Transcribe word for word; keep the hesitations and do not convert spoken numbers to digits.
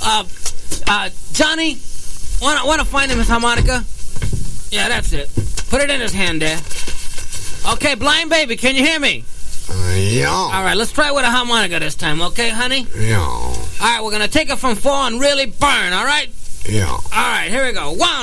Uh, uh, Johnny, wanna wanna find him his harmonica? Yeah, that's it. Put it in his hand there. Okay, Blind Baby, can you hear me? Uh, yeah. All right, let's try with a harmonica this time, okay, honey? Yeah. All right, we're gonna take it from four and really burn, all right? Yeah. All right, here we go. One.